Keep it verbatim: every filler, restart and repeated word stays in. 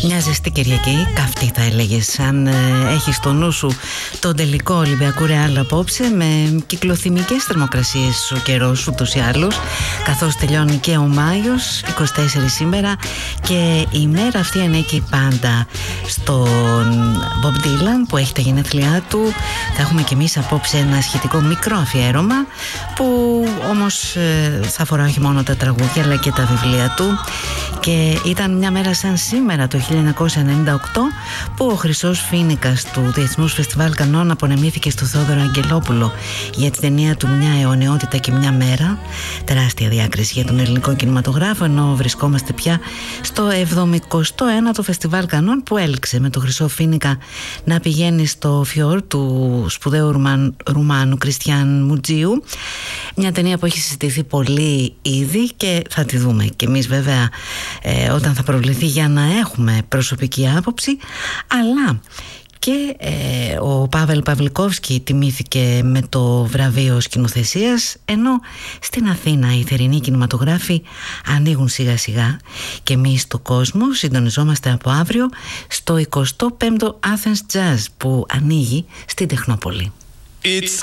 Μια ζεστή Κυριακή, καυτή θα έλεγες, αν ε, έχεις στο νου σου τον τελικό Ολυμπιακού Ρεάλ απόψε, με κυκλοθυμικές θερμοκρασίες ο καιρός ούτως ή άλλως, καθώς τελειώνει και ο Μάιος, είκοσι τέσσερα σήμερα, και η μέρα αυτή ανήκει πάντα στον Bob Dylan που έχει τα γενέθλιά του. Θα έχουμε και εμείς απόψε ένα σχετικό μικρό αφιέρωμα, που όμως ε, θα αφορά όχι μόνο τα τραγούδια αλλά και τα βιβλία του. Και ήταν μια μέρα σαν σήμερα το χίλια εννιακόσια ενενήντα οκτώ που ο Χρυσός Φοίνικας του Διεθνούς Φεστιβάλ Κανών απονεμήθηκε στο Θεόδωρο Αγγελόπουλο για την ταινία του «Μια αιωνιότητα και μια μέρα». Τεράστια διάκριση για τον ελληνικό κινηματογράφο, ενώ βρισκόμαστε πια στο εβδομηκοστό ένατο Φεστιβάλ Κανών, που έληξε με τον Χρυσό Φοίνικα να πηγαίνει στο Φιόρ του σπουδαίου Ρουμαν, Ρουμάνου Κριστιαν Μουτζίου. Μια ταινία που έχει συζητηθεί πολύ ήδη και θα τη δούμε και εμείς βέβαια ε, όταν θα προβληθεί, για να έχουμε προσωπική άποψη. Αλλά και ε, ο Πάβελ Παυλικόφσκι τιμήθηκε με το βραβείο σκηνοθεσίας, ενώ στην Αθήνα οι θερινοί κινηματογράφοι ανοίγουν σιγά σιγά και εμείς στο κόσμο συντονιζόμαστε από αύριο στο εικοστό πέμπτο Athens Jazz που ανοίγει στην Τεχνόπολη. It's